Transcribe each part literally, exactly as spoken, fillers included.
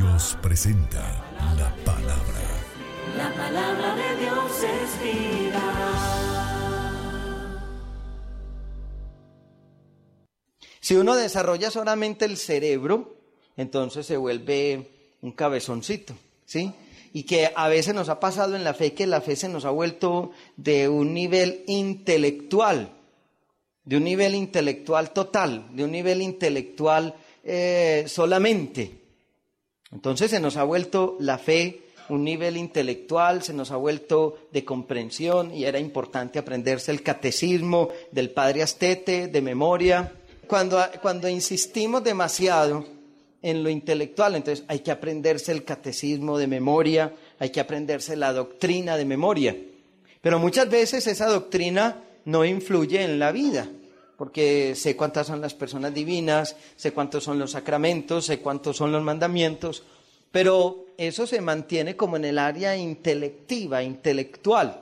Dios presenta la palabra. La palabra de Dios es vida. Si uno desarrolla solamente el cerebro, entonces se vuelve un cabezoncito, ¿sí? Y que a veces nos ha pasado en la fe que la fe se nos ha vuelto de un nivel intelectual, de un nivel intelectual total, de un nivel intelectual eh, solamente. Entonces se nos ha vuelto la fe un nivel intelectual, se nos ha vuelto de comprensión y era importante aprenderse el catecismo del Padre Astete de memoria. Cuando, cuando insistimos demasiado en lo intelectual, entonces hay que aprenderse el catecismo de memoria, hay que aprenderse la doctrina de memoria. Pero muchas veces esa doctrina no influye en la vida, porque sé cuántas son las personas divinas, sé cuántos son los sacramentos, sé cuántos son los mandamientos, pero eso se mantiene como en el área intelectiva, intelectual.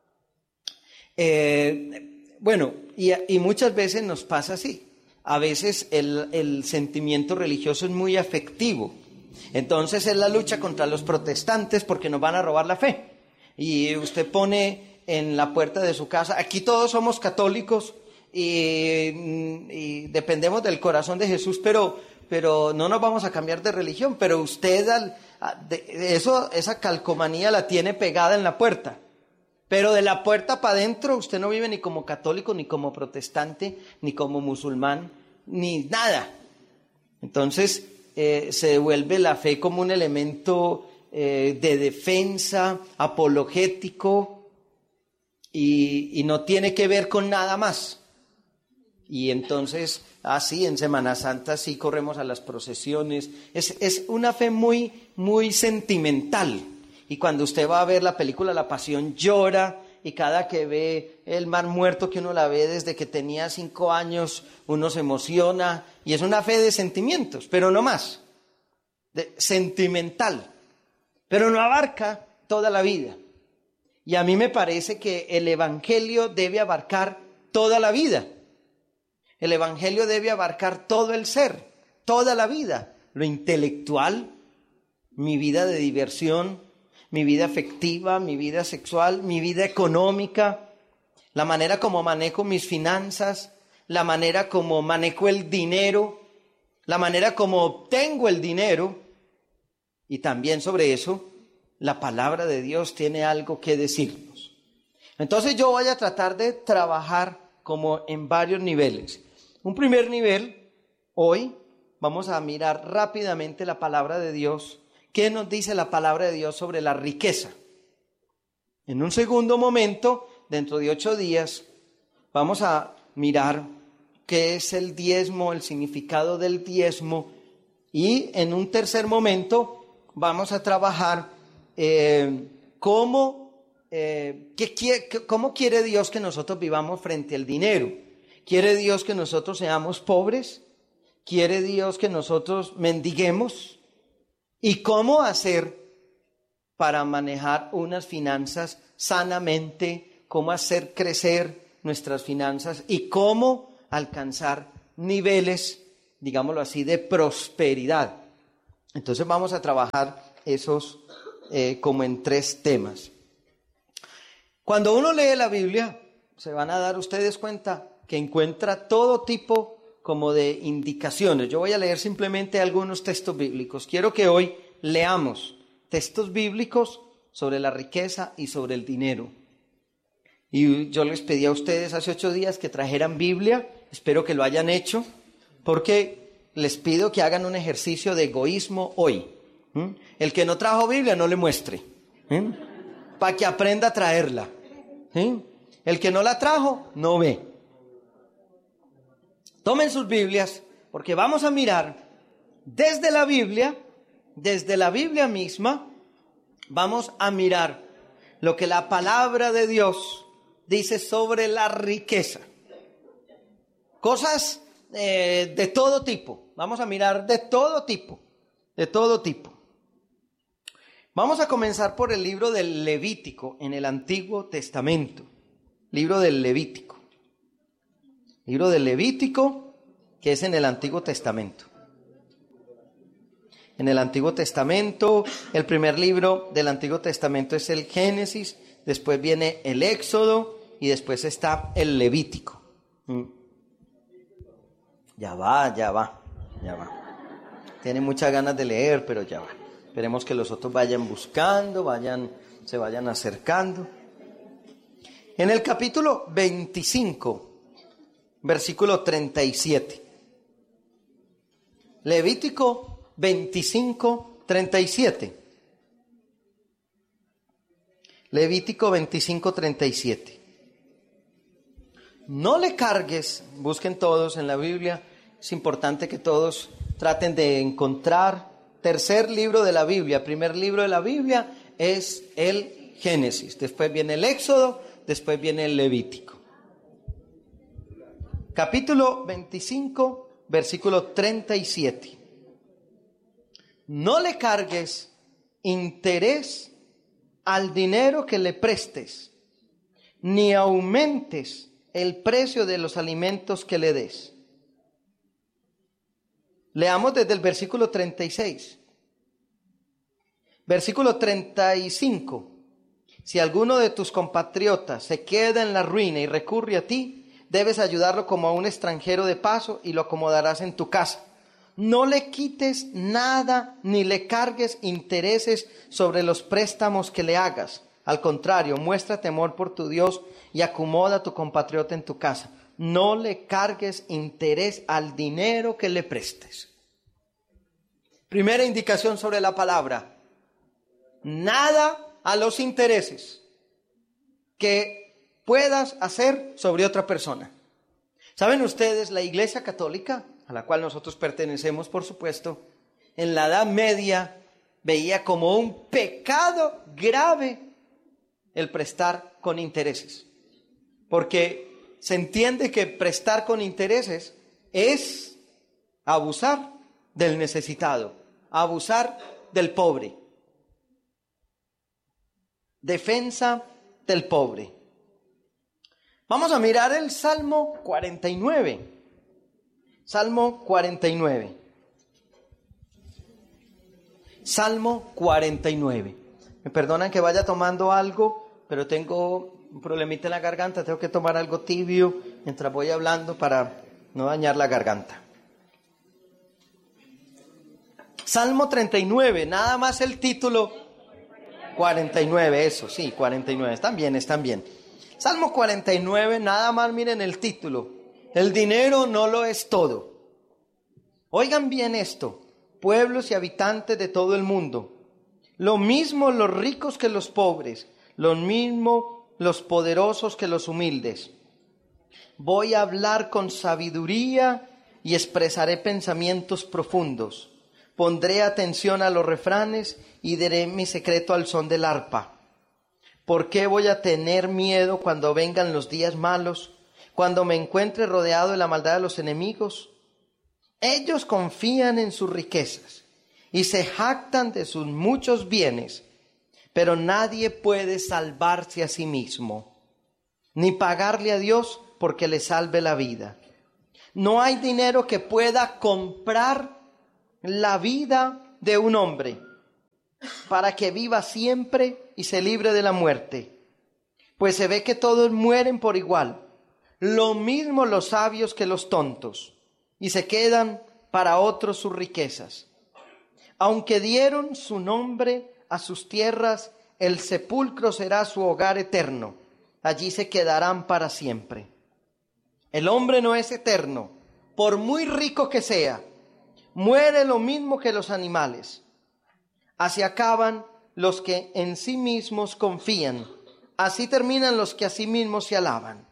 Eh, bueno, y, y muchas veces nos pasa así. A veces el, el sentimiento religioso es muy afectivo. Entonces es la lucha contra los protestantes porque nos van a robar la fe. Y usted pone en la puerta de su casa, aquí todos somos católicos y, y dependemos del corazón de Jesús, pero, pero no nos vamos a cambiar de religión. Pero usted al, de, eso, esa calcomanía la tiene pegada en la puerta. Pero de la puerta para adentro usted no vive ni como católico, ni como protestante, ni como musulmán, ni nada. Entonces eh, se vuelve la fe como un elemento eh, de defensa, apologético, y, y no tiene que ver con nada más. Y entonces, así en Semana Santa sí corremos a las procesiones. Es, es una fe muy, muy sentimental. Y cuando usted va a ver la película La Pasión llora, y cada que ve el Mar Muerto, que uno la ve desde que tenía cinco años, uno se emociona, y es una fe de sentimientos, pero no más, de, sentimental, pero no abarca toda la vida. Y a mí me parece que el Evangelio debe abarcar toda la vida. El Evangelio debe abarcar todo el ser, toda la vida, lo intelectual, mi vida de diversión, mi vida afectiva, mi vida sexual, mi vida económica, la manera como manejo mis finanzas, la manera como manejo el dinero, la manera como obtengo el dinero. Y también sobre eso, la palabra de Dios tiene algo que decirnos. Entonces yo voy a tratar de trabajar como en varios niveles. Un primer nivel, hoy vamos a mirar rápidamente la palabra de Dios. ¿Qué nos dice la palabra de Dios sobre la riqueza? En un segundo momento, dentro de ocho días, vamos a mirar qué es el diezmo, el significado del diezmo. Y en un tercer momento, vamos a trabajar eh, cómo, eh, qué, qué, cómo quiere Dios que nosotros vivamos frente al dinero. ¿Quiere Dios que nosotros seamos pobres? ¿Quiere Dios que nosotros mendiguemos? ¿Y cómo hacer para manejar unas finanzas sanamente? ¿Cómo hacer crecer nuestras finanzas? ¿Y cómo alcanzar niveles, digámoslo así, de prosperidad? Entonces vamos a trabajar esos eh, como en tres temas. Cuando uno lee la Biblia, se van a dar ustedes cuenta que encuentra todo tipo como de indicaciones. Yo voy a leer simplemente algunos textos bíblicos. Quiero que hoy leamos textos bíblicos sobre la riqueza y sobre el dinero. Y yo les pedí a ustedes hace ocho días que trajeran Biblia. Espero que lo hayan hecho, porque les pido que hagan un ejercicio de egoísmo hoy. ¿Mm? El que no trajo Biblia, no le muestre, ¿Mm? para que aprenda a traerla. ¿Sí? El que no la trajo, no ve. Tomen sus Biblias, porque vamos a mirar desde la Biblia, desde la Biblia misma, vamos a mirar lo que la palabra de Dios dice sobre la riqueza. Cosas eh, de todo tipo, vamos a mirar de todo tipo, de todo tipo. Vamos a comenzar por el libro del Levítico en el Antiguo Testamento, libro del Levítico. Libro del Levítico, que es en el Antiguo Testamento. en el Antiguo Testamento. El primer libro del Antiguo Testamento es el Génesis, después viene el Éxodo y después está el Levítico. Mm. Ya va, ya va, ya va. Tiene muchas ganas de leer, pero ya va. Esperemos que los otros vayan buscando, vayan, se vayan acercando. En el capítulo veinticinco, versículo treinta y siete. Levítico veinticinco, treinta y siete. Levítico veinticinco, treinta y siete. No le cargues, busquen todos en la Biblia, es importante que todos traten de encontrar. Tercer libro de la Biblia, primer libro de la Biblia es el Génesis, después viene el Éxodo, después viene el Levítico. Capítulo veinticinco, versículo treinta y siete. No le cargues interés al dinero que le prestes, ni aumentes el precio de los alimentos que le des. Leamos desde el versículo treinta y seis. Versículo treinta y cinco. Si alguno de tus compatriotas se queda en la ruina y recurre a ti, debes ayudarlo como a un extranjero de paso y lo acomodarás en tu casa. No le quites nada ni le cargues intereses sobre los préstamos que le hagas. Al contrario, muestra temor por tu Dios y acomoda a tu compatriota en tu casa. No le cargues interés al dinero que le prestes. Primera indicación sobre la palabra. Nada a los intereses que puedas hacer sobre otra persona. ¿Saben ustedes? La Iglesia Católica, a la cual nosotros pertenecemos, por supuesto, en la Edad Media veía como un pecado grave el prestar con intereses. Porque se entiende que prestar con intereses es abusar del necesitado, abusar del pobre. Defensa del pobre. Vamos a mirar el Salmo cuarenta y nueve. Salmo cuarenta y nueve. Salmo cuarenta y nueve. Me perdonan que vaya tomando algo, pero tengo un problemita en la garganta, tengo que tomar algo tibio mientras voy hablando para no dañar la garganta. Salmo treinta y nueve, nada más el título. cuarenta y nueve, eso, sí, cuarenta y nueve, están bien, están bien. Salmo cuarenta y nueve, nada más miren el título. El dinero no lo es todo. Oigan bien esto, pueblos y habitantes de todo el mundo. Lo mismo los ricos que los pobres, lo mismo los poderosos que los humildes. Voy a hablar con sabiduría y expresaré pensamientos profundos. Pondré atención a los refranes y diré mi secreto al son del arpa. ¿Por qué voy a tener miedo cuando vengan los días malos, cuando me encuentre rodeado de la maldad de los enemigos? Ellos confían en sus riquezas y se jactan de sus muchos bienes, pero nadie puede salvarse a sí mismo, ni pagarle a Dios porque le salve la vida. No hay dinero que pueda comprar la vida de un hombre para que viva siempre y se libre de la muerte, pues se ve que todos mueren por igual, lo mismo los sabios que los tontos, y se quedan para otros sus riquezas. Aunque dieron su nombre a sus tierras, el sepulcro será su hogar eterno, allí se quedarán para siempre. El hombre no es eterno, por muy rico que sea, muere lo mismo que los animales. Así acaban los que en sí mismos confían, así terminan los que a sí mismos se alaban.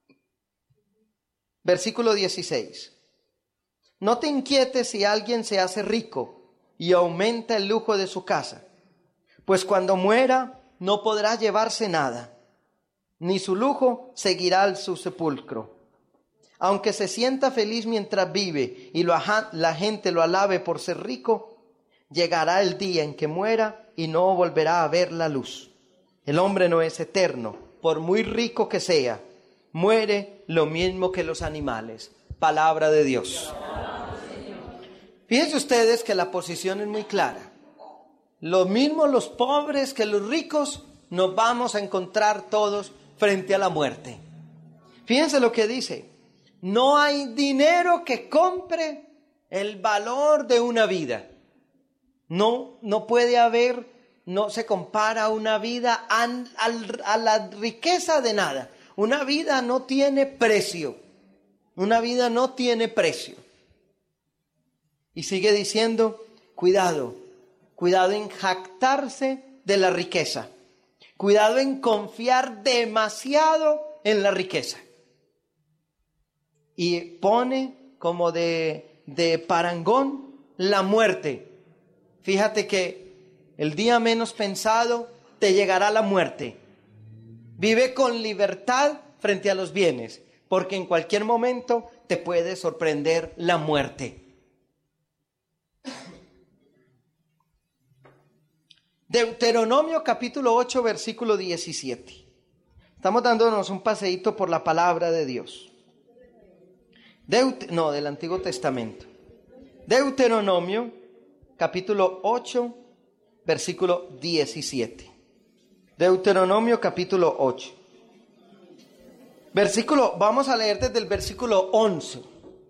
Versículo dieciséis. No te inquietes si alguien se hace rico y aumenta el lujo de su casa, pues cuando muera no podrá llevarse nada, ni su lujo seguirá al su sepulcro. Aunque se sienta feliz mientras vive y lo, la gente lo alabe por ser rico, llegará el día en que muera y no volverá a ver la luz. El hombre no es eterno, por muy rico que sea, muere lo mismo que los animales. Palabra de Dios. Fíjense ustedes que la posición es muy clara. Lo mismo los pobres que los ricos, nos vamos a encontrar todos frente a la muerte. Fíjense lo que dice: no hay dinero que compre el valor de una vida. No, no puede haber, no se compara una vida a, a, a la riqueza de nada. Una vida no tiene precio. Una vida no tiene precio. Y sigue diciendo, cuidado, cuidado en jactarse de la riqueza. Cuidado en confiar demasiado en la riqueza. Y pone como de, de parangón la muerte. Fíjate que el día menos pensado te llegará la muerte. Vive con libertad frente a los bienes, porque en cualquier momento te puede sorprender la muerte. Deuteronomio capítulo ocho, versículo diecisiete. Estamos dándonos un paseíto por la palabra de Dios. Deut- no, del Antiguo Testamento. Deuteronomio capítulo ocho, versículo diecisiete. Deuteronomio capítulo ocho. Versículo, vamos a leer desde el versículo once.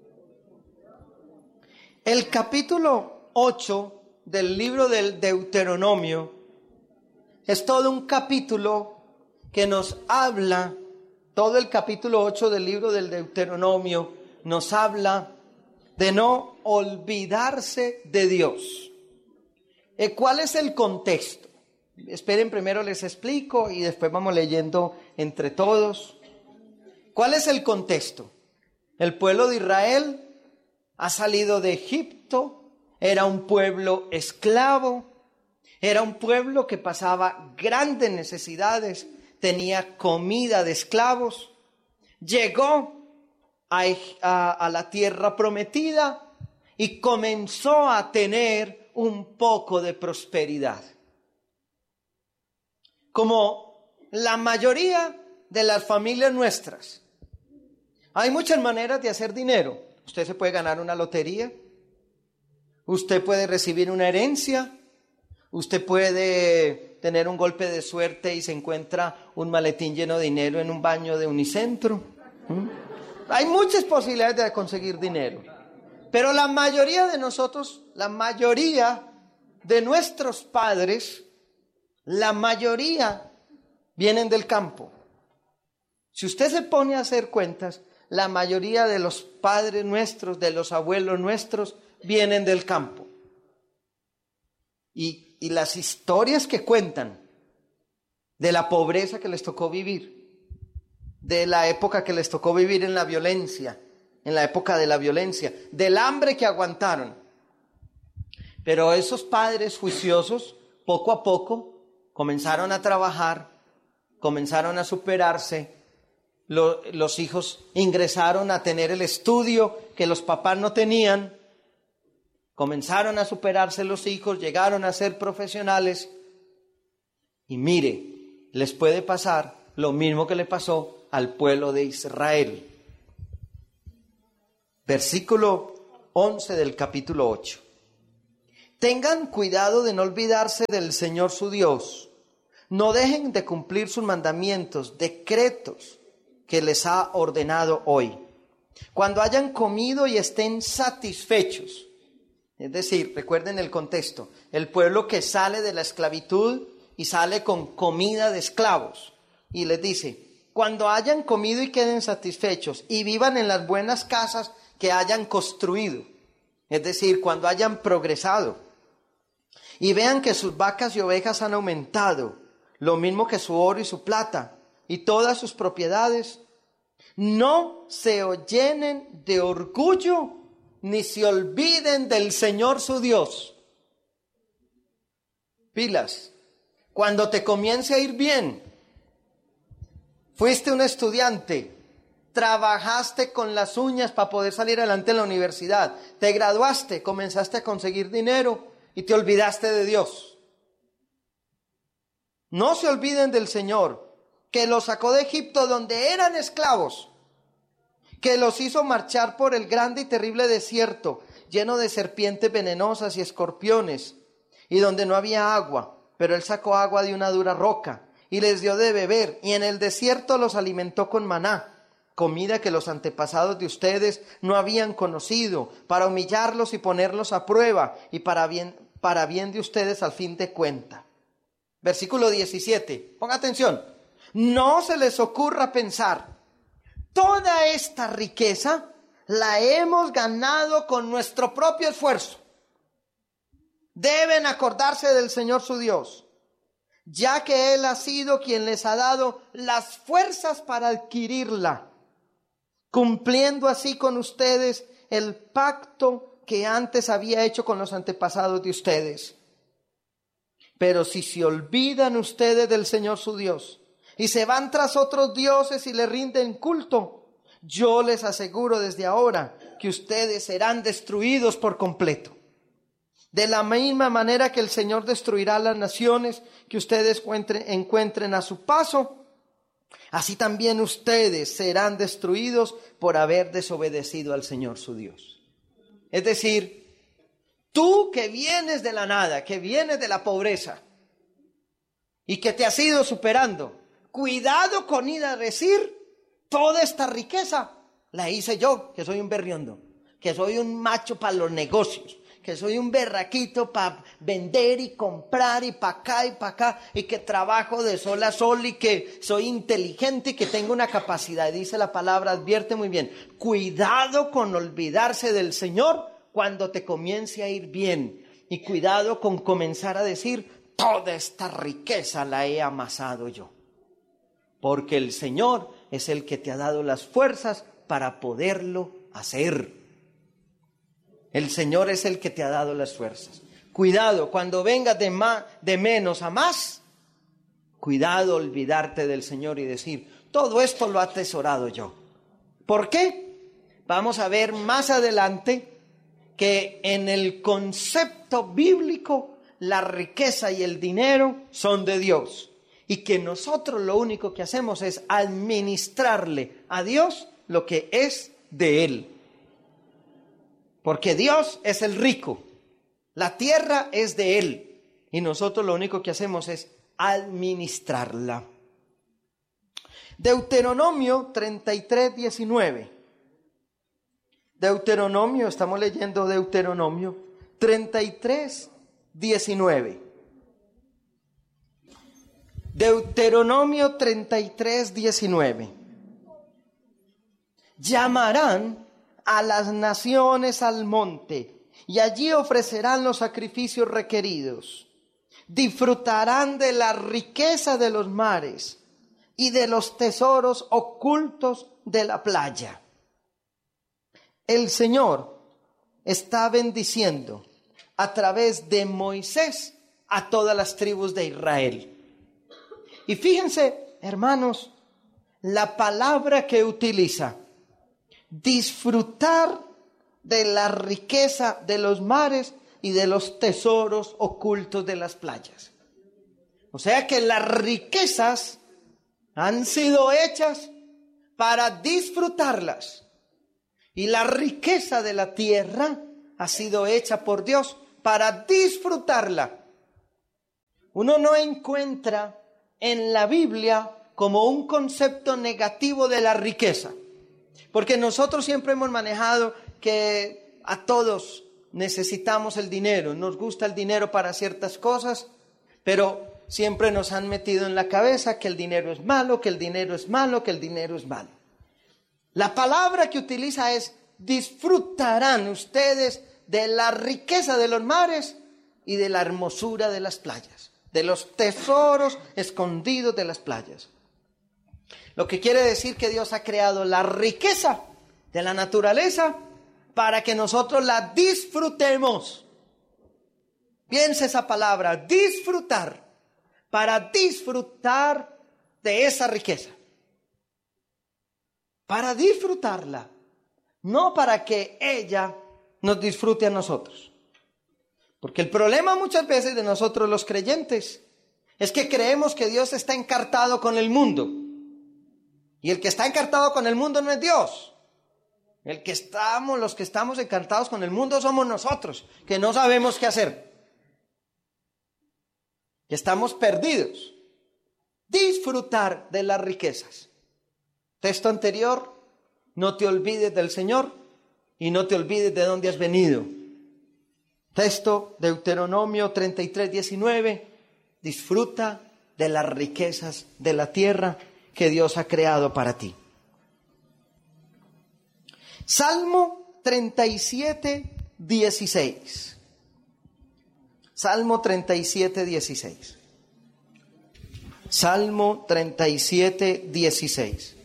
El capítulo ocho del libro del Deuteronomio es todo un capítulo que nos habla, todo el capítulo ocho del libro del Deuteronomio nos habla de no olvidarse de Dios. ¿Cuál es el contexto? Esperen, primero les explico y después vamos leyendo entre todos. ¿Cuál es el contexto? El pueblo de Israel ha salido de Egipto, era un pueblo esclavo, era un pueblo que pasaba grandes necesidades, tenía comida de esclavos, llegó a, a, a la tierra prometida y comenzó a tener un poco de prosperidad. Como la mayoría de las familias nuestras, hay muchas maneras de hacer dinero. Usted se puede ganar una lotería, usted puede recibir una herencia, usted puede tener un golpe de suerte y se encuentra un maletín lleno de dinero en un baño de Unicentro. ¿Mm? Hay muchas posibilidades de conseguir dinero, pero la mayoría de nosotros, la mayoría de nuestros padres, la mayoría vienen del campo. Si usted se pone a hacer cuentas, la mayoría de los padres nuestros, de los abuelos nuestros, vienen del campo. Y, y las historias que cuentan de la pobreza que les tocó vivir, de la época que les tocó vivir en la violencia, en la época de la violencia, del hambre que aguantaron. Pero esos padres juiciosos, poco a poco, comenzaron a trabajar, comenzaron a superarse. Lo, los hijos ingresaron a tener el estudio que los papás no tenían. Comenzaron a superarse los hijos, llegaron a ser profesionales. Y mire, les puede pasar lo mismo que le pasó al pueblo de Israel. Versículo once del capítulo ocho. Tengan cuidado de no olvidarse del Señor su Dios. No dejen de cumplir sus mandamientos, decretos que les ha ordenado hoy. Cuando hayan comido y estén satisfechos. Es decir, recuerden el contexto. El pueblo que sale de la esclavitud y sale con comida de esclavos. Y les dice, cuando hayan comido y queden satisfechos y vivan en las buenas casas que hayan construido. Es decir, cuando hayan progresado. Y vean que sus vacas y ovejas han aumentado, lo mismo que su oro y su plata, y todas sus propiedades. No se llenen de orgullo, ni se olviden del Señor su Dios. Pilas, cuando te comience a ir bien, fuiste un estudiante, trabajaste con las uñas para poder salir adelante en la universidad, te graduaste, comenzaste a conseguir dinero y te olvidaste de Dios. No se olviden del Señor, que los sacó de Egipto donde eran esclavos, que los hizo marchar por el grande y terrible desierto, lleno de serpientes venenosas y escorpiones, y donde no había agua, pero él sacó agua de una dura roca, y les dio de beber, y en el desierto los alimentó con maná, comida que los antepasados de ustedes no habían conocido, para humillarlos y ponerlos a prueba, y para bien, para bien de ustedes al fin de cuenta. Versículo diecisiete, ponga atención. No se les ocurra pensar, toda esta riqueza la hemos ganado con nuestro propio esfuerzo. Deben acordarse del Señor su Dios, ya que Él ha sido quien les ha dado las fuerzas para adquirirla, cumpliendo así con ustedes el pacto que antes había hecho con los antepasados de ustedes. Pero si se olvidan ustedes del Señor su Dios y se van tras otros dioses y le rinden culto, yo les aseguro desde ahora que ustedes serán destruidos por completo. De la misma manera que el Señor destruirá las naciones que ustedes encuentren a su paso, así también ustedes serán destruidos por haber desobedecido al Señor su Dios. Es decir, tú que vienes de la nada, que vienes de la pobreza y que te has ido superando, cuidado con ir a decir, toda esta riqueza la hice yo, que soy un berriondo, que soy un macho para los negocios, que soy un berraquito para vender y comprar y para acá y para acá, y que trabajo de sol a sol y que soy inteligente y que tengo una capacidad. Dice la palabra, advierte muy bien, cuidado con olvidarse del Señor cuando te comience a ir bien, y cuidado con comenzar a decir, toda esta riqueza la he amasado yo, porque el Señor es el que te ha dado las fuerzas para poderlo hacer. El Señor es el que te ha dado las fuerzas. Cuidado, cuando vengas de, más, de menos a más, cuidado olvidarte del Señor y decir, todo esto lo he atesorado yo. ¿Por qué? Vamos a ver más adelante que en el concepto bíblico la riqueza y el dinero son de Dios, y que nosotros lo único que hacemos es administrarle a Dios lo que es de Él. Porque Dios es el rico, la tierra es de Él, y nosotros lo único que hacemos es administrarla. Deuteronomio treinta y tres, diecinueve. Deuteronomio, estamos leyendo Deuteronomio treinta y tres, diecinueve. Deuteronomio treinta y tres, diecinueve. Llamarán a las naciones al monte, y allí ofrecerán los sacrificios requeridos. Disfrutarán de la riqueza de los mares y de los tesoros ocultos de la playa. El Señor está bendiciendo a través de Moisés a todas las tribus de Israel. Y fíjense, hermanos, la palabra que utiliza, disfrutar de la riqueza de los mares y de los tesoros ocultos de las playas. O sea que las riquezas han sido hechas para disfrutarlas, y la riqueza de la tierra ha sido hecha por Dios para disfrutarla. Uno no encuentra en la Biblia como un concepto negativo de la riqueza, porque nosotros siempre hemos manejado que a todos necesitamos el dinero, nos gusta el dinero para ciertas cosas, pero siempre nos han metido en la cabeza que el dinero es malo, que el dinero es malo, que el dinero es malo. La palabra que utiliza es, disfrutarán ustedes de la riqueza de los mares y de la hermosura de las playas, de los tesoros escondidos de las playas. Lo que quiere decir que Dios ha creado la riqueza de la naturaleza para que nosotros la disfrutemos. Piensa esa palabra, disfrutar, para disfrutar de esa riqueza. Para disfrutarla, no para que ella nos disfrute a nosotros. Porque el problema muchas veces de nosotros los creyentes es que creemos que Dios está encartado con el mundo. Y el que está encartado con el mundo no es Dios. El que estamos, los que estamos encantados con el mundo somos nosotros, que no sabemos qué hacer. Que estamos perdidos. Disfrutar de las riquezas. Texto anterior, no te olvides del Señor y no te olvides de dónde has venido. Texto, Deuteronomio treinta y tres, diecinueve, disfruta de las riquezas de la tierra que Dios ha creado para ti. Salmo treinta y siete, dieciséis. Salmo treinta y siete, dieciséis. Salmo treinta y siete, dieciséis.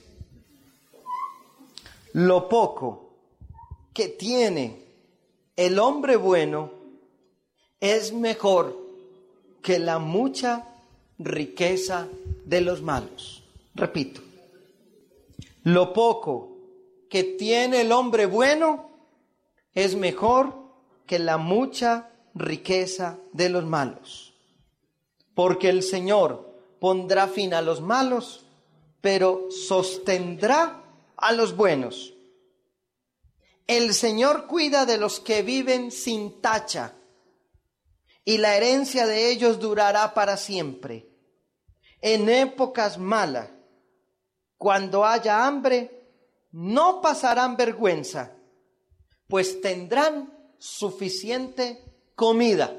Lo poco que tiene el hombre bueno es mejor que la mucha riqueza de los malos. Repito, lo poco que tiene el hombre bueno es mejor que la mucha riqueza de los malos. Porque el Señor pondrá fin a los malos, pero sostendrá a los buenos. El Señor cuida de los que viven sin tacha, y la herencia de ellos durará para siempre. En épocas malas, cuando haya hambre, no pasarán vergüenza, pues tendrán suficiente comida.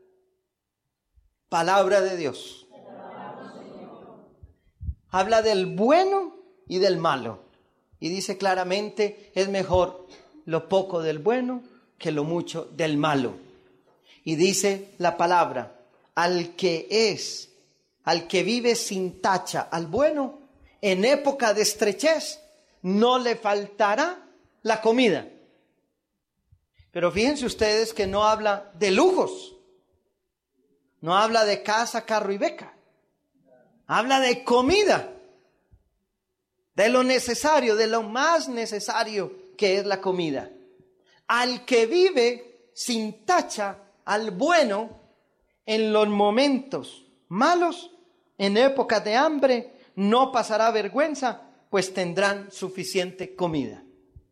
Palabra de Dios. Habla del bueno y del malo. Y dice claramente, es mejor lo poco del bueno que lo mucho del malo. Y dice la palabra, al que es, al que vive sin tacha, al bueno, en época de estrechez, no le faltará la comida. Pero fíjense ustedes que no habla de lujos. No habla de casa, carro y beca. Habla de comida. De lo necesario, de lo más necesario que es la comida. Al que vive sin tacha, al bueno, en los momentos malos, en épocas de hambre, no pasará vergüenza, pues tendrán suficiente comida.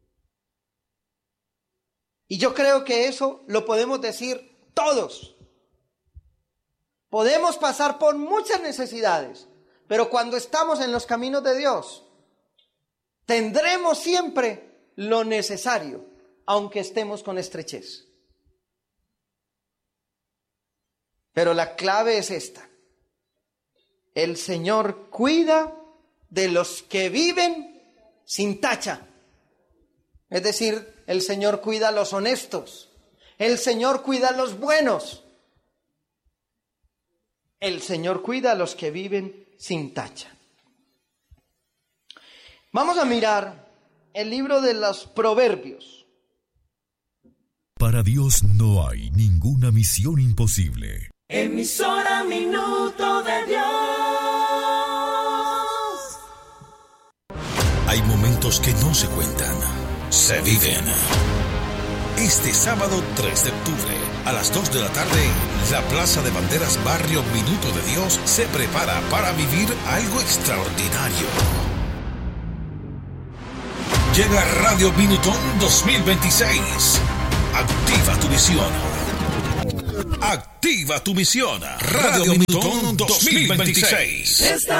Y yo creo que eso lo podemos decir todos. Podemos pasar por muchas necesidades, pero cuando estamos en los caminos de Dios, tendremos siempre lo necesario, aunque estemos con estrechez. Pero la clave es esta. El Señor cuida de los que viven sin tacha. Es decir, el Señor cuida a los honestos. El Señor cuida a los buenos. El Señor cuida a los que viven sin tacha. Vamos a mirar el libro de los Proverbios. Para Dios no hay ninguna misión imposible. Emisora Minuto de Dios. Hay momentos que no se cuentan, se viven. Este sábado tres de octubre, a las dos de la tarde, la Plaza de Banderas Barrio Minuto de Dios se prepara para vivir algo extraordinario. Llega Radio Minutón dos mil veintiséis. Activa tu visión. Activa tu misión. Radio Minutón dos mil veintiséis.